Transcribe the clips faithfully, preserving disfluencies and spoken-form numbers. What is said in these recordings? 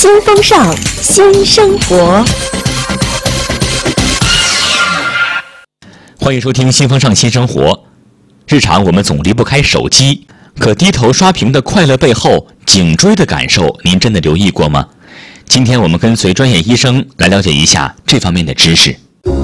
新风尚，新生活。 欢迎收听《新风尚新生活》。日常我们总离不开手机，可低头刷屏的快乐背后，颈椎的感受，您真的留意过吗？今天我们跟随专业医生来了解一下这方面的知识。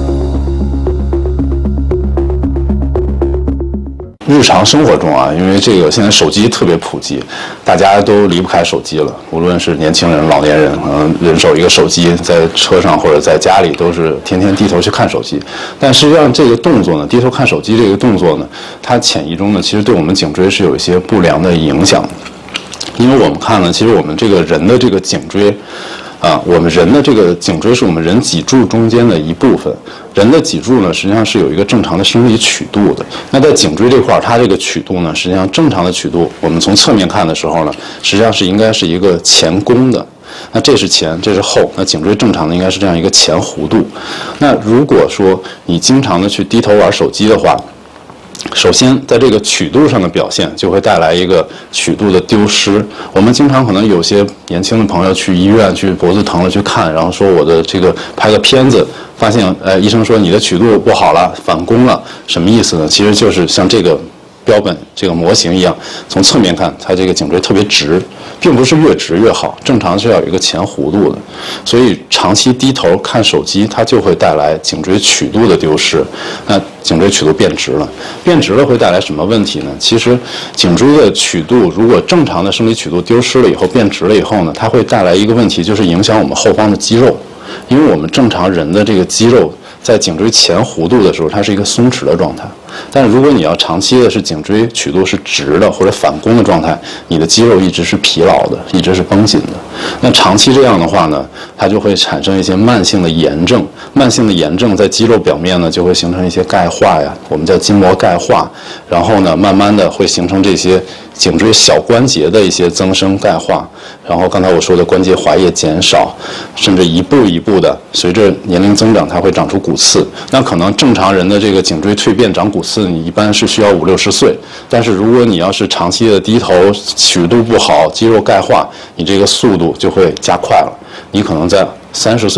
日常生活中啊，因为这个现在手机特别普及，大家都离不开手机了。无论是年轻人、老年人，嗯，人手一个手机，在车上或者在家里都是天天低头去看手机。但实际上，这个动作呢，低头看手机这个动作呢，它潜移中呢，其实对我们颈椎是有一些不良的影响的。因为我们看呢，其实我们这个人的这个颈椎。啊，我们人的这个颈椎是我们人脊柱中间的一部分。人的脊柱呢，实际上是有一个正常的生理曲度的。那在颈椎这块儿，它这个曲度呢，实际上正常的曲度，我们从侧面看的时候呢，实际上是应该是一个前弓的。那这是前，这是后。那颈椎正常的应该是这样一个前弧度。那如果说你经常的去低头玩手机的话，首先，在这个曲度上的表现就会带来一个曲度的丢失。我们经常可能有些年轻的朋友去医院去脖子疼了去看，然后说我的这个拍个片子，发现呃医生说你的曲度不好了，反弓了，什么意思呢？其实就是像这个标本这个模型一样，从侧面看，它这个颈椎特别直，并不是越直越好，正常是要有一个前弧度的。所以长期低头看手机，它就会带来颈椎曲度的丢失。那颈椎曲度变直了，变直了会带来什么问题呢？其实颈椎的曲度如果正常的生理曲度丢失了以后，变直了以后呢，它会带来一个问题，就是影响我们后方的肌肉。因为我们正常人的这个肌肉在颈椎前弧度的时候，它是一个松弛的状态。但是如果你要长期的是颈椎曲度是直的或者反弓的状态，你的肌肉一直是疲劳的，一直是绷紧的。那长期这样的话呢，它就会产生一些慢性的炎症。慢性的炎症在肌肉表面呢，就会形成一些钙化呀，我们叫筋膜钙化。然后呢，慢慢的会形成这些颈椎小关节的一些增生钙化。然后刚才我说的关节滑液减少，甚至一步一步的随着年龄增长，它会长出骨刺。那可能正常人的这个颈椎蜕变长骨刺，你一般是需要五六十岁。但是如果你要是长期的低头，曲度不好，肌肉钙化，你这个速度就会加快了。你可能在三十岁